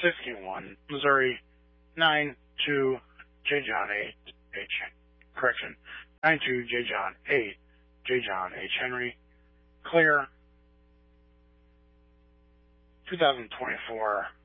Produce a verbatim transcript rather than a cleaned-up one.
sixty-one, Missouri, nine two J John eight H, correction, nine two J John eight J John H Henry, clear, two thousand twenty-four.